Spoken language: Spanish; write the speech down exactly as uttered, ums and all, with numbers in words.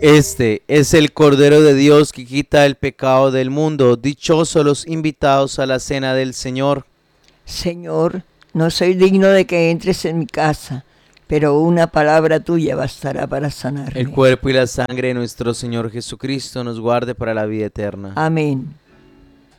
Este es el Cordero de Dios que quita el pecado del mundo. Dichosos los invitados a la cena del Señor. Señor, no soy digno de que entres en mi casa, pero una palabra tuya bastará para sanarme. El cuerpo y la sangre de nuestro Señor Jesucristo nos guarde para la vida eterna. Amén.